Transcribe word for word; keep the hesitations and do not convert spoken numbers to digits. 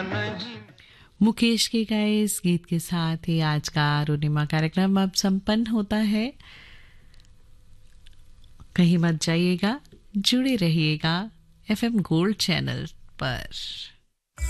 मुकेश के गाए इस गीत के साथ ही आज का अरुणिमा कार्यक्रम अब संपन्न होता है। कहीं मत जाइएगा, जुड़े रहिएगा एफएम गोल्ड चैनल पर।